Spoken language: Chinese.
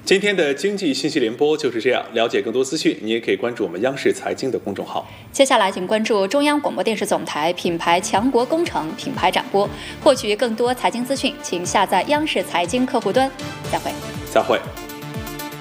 今天的经济信息联播就是这样。了解更多资讯，你也可以关注我们央视财经的公众号。 接下来，请关注中央广播电视总台品牌强国工程品牌展播，获取更多财经资讯，请下载央视财经客户端。再会。